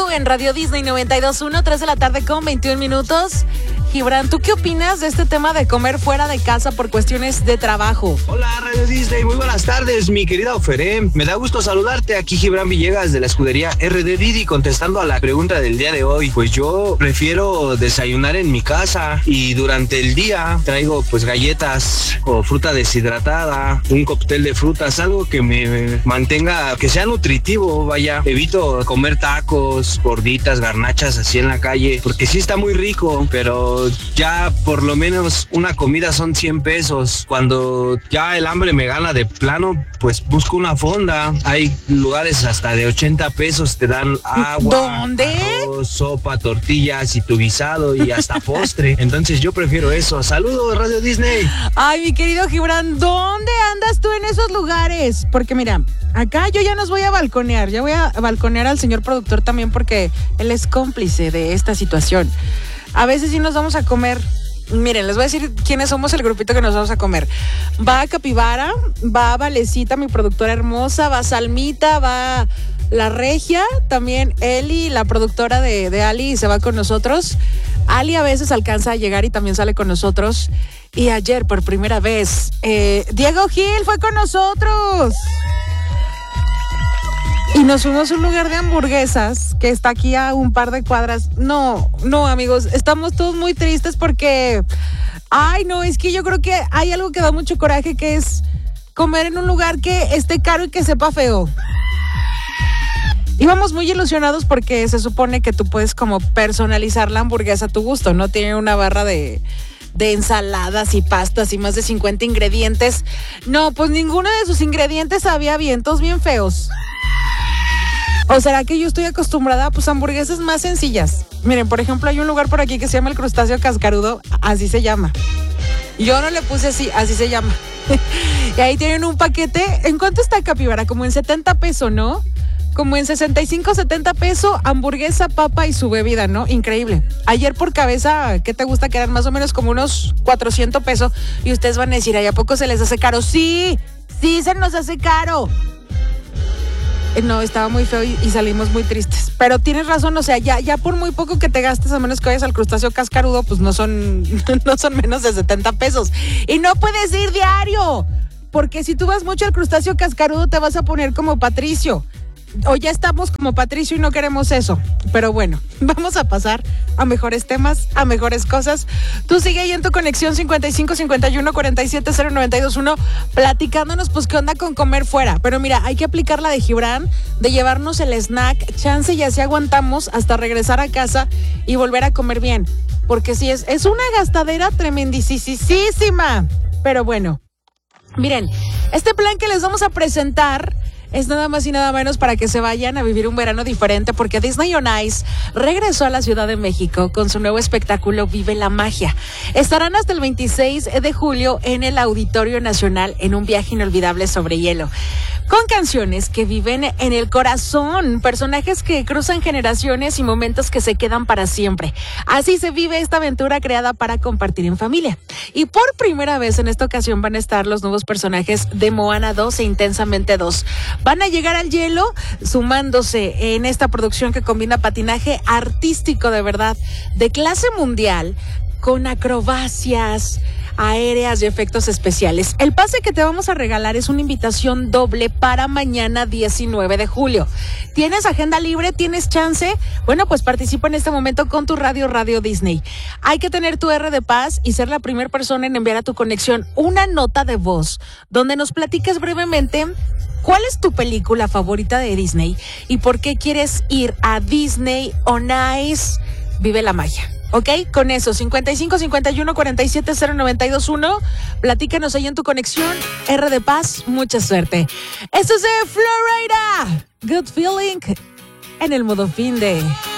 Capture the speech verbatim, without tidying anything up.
You en Radio Disney noventa y dos punto uno, tres de la tarde con veintiún minutos. Gibran, ¿tú qué opinas de este tema de comer fuera de casa por cuestiones de trabajo? Hola, Radio Disney, muy buenas tardes, mi querida Oferé. Me da gusto saludarte, aquí Gibran Villegas de la escudería R D Didi, contestando a la pregunta del día de hoy. Pues yo prefiero desayunar en mi casa y durante el día traigo pues galletas o fruta deshidratada, un cóctel de frutas, algo que me mantenga, que sea nutritivo, vaya. Evito comer tacos, gorditas, garnachas así en la calle, porque sí está muy rico, pero ya por lo menos una comida son cien pesos. Cuando ya el hambre me gana de plano, pues busco una fonda. Hay lugares hasta de ochenta pesos, te dan agua, ¿dónde? arroz, sopa, tortillas y tu guisado y hasta postre. Entonces yo prefiero eso. Saludos, Radio Disney. Ay, mi querido Gibran, ¿dónde andas tú en esos lugares? Porque mira, acá yo ya nos voy a balconear, ya voy a balconear al señor productor también porque él es cómplice de esta situación. A veces sí nos vamos a comer. Miren, les voy a decir quiénes somos el grupito que nos vamos a comer. Va Capibara, va Valecita, mi productora hermosa, va Salmita, va La Regia, también Eli, la productora de, de Ali, se va con nosotros. Ali a veces alcanza a llegar y también sale con nosotros. Y ayer, por primera vez, eh, Diego Gil fue con nosotros. Y nos fuimos a un lugar de hamburguesas que está aquí a un par de cuadras. No, no, amigos, estamos todos muy tristes porque, ay, no, es que yo creo que hay algo que da mucho coraje, que es comer en un lugar que esté caro y que sepa feo. Íbamos muy ilusionados porque se supone que tú puedes como personalizar la hamburguesa a tu gusto, ¿no? Tiene una barra de... de ensaladas y pastas y más de cincuenta ingredientes. No, pues ninguno de sus ingredientes sabía bien, todos bien feos. ¿O será que yo estoy acostumbrada a pues hamburguesas más sencillas? Miren, por ejemplo, hay un lugar por aquí que se llama el Crustáceo Cascarudo, así se llama. Yo no le puse así, así se llama. Y ahí tienen un paquete. ¿En cuánto está, Capibara? Como en setenta pesos, ¿no? Como en sesenta y cinco, setenta pesos, hamburguesa, papa y su bebida, ¿no? Increíble. Ayer por cabeza, ¿qué te gusta? Que eran más o menos como unos cuatrocientos pesos. Y ustedes van a decir, ¿ay, a poco se les hace caro? Sí, sí se nos hace caro. No, estaba muy feo y, y salimos muy tristes. Pero tienes razón, o sea, ya, ya por muy poco que te gastes, a menos que vayas al Crustáceo Cascarudo, pues no son, no son menos de setenta pesos. Y no puedes ir diario, porque si tú vas mucho al Crustáceo Cascarudo te vas a poner como Patricio. O ya estamos como Patricio y no queremos eso. Pero bueno, vamos a pasar a mejores temas, a mejores cosas. Tú sigue ahí en tu conexión cincuenta y cinco cincuenta y uno cuarenta y siete cero noventa y dos uno platicándonos pues qué onda con comer fuera. Pero mira, hay que aplicar la de Gibran, de llevarnos el snack, chance y así aguantamos hasta regresar a casa y volver a comer bien. Porque sí, es, es una gastadera tremendísima. Pero bueno, miren, este plan que les vamos a presentar es nada más y nada menos para que se vayan a vivir un verano diferente, porque Disney on Ice regresó a la Ciudad de México con su nuevo espectáculo Vive la Magia. Estarán hasta el veintiséis de julio en el Auditorio Nacional en un viaje inolvidable sobre hielo, con canciones que viven en el corazón, personajes que cruzan generaciones y momentos que se quedan para siempre. Así se vive esta aventura creada para compartir en familia. Y por primera vez en esta ocasión van a estar los nuevos personajes de Moana dos e Intensamente dos. Van a llegar al hielo sumándose en esta producción que combina patinaje artístico de verdad, de clase mundial, con acrobacias aéreas y efectos especiales. El pase que te vamos a regalar es una invitación doble para mañana diecinueve de julio. ¿Tienes agenda libre? ¿Tienes chance? Bueno, pues participa en este momento con tu radio Radio Disney. Hay que tener tu R de paz y ser la primera persona en enviar a tu conexión una nota de voz donde nos platiques brevemente ¿cuál es tu película favorita de Disney y por qué quieres ir a Disney on Ice? Vive la magia. ¿Ok? Con eso, cincuenta y cinco cincuenta y uno cuarenta y siete cero noventa y dos uno. Platícanos ahí en tu conexión. R de paz, mucha suerte. Esto es de Florida. Good Feeling en el modo fin de...